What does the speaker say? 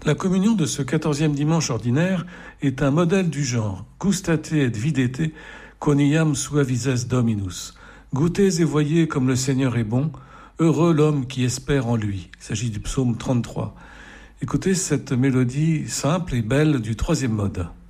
La communion de ce 14e dimanche ordinaire est un modèle du genre. Gustate et videte quoniam suavises Dominus. Goûtez et voyez comme le Seigneur est bon. Heureux l'homme qui espère en lui. Il s'agit du psaume 33. Écoutez cette mélodie simple et belle du 3e mode.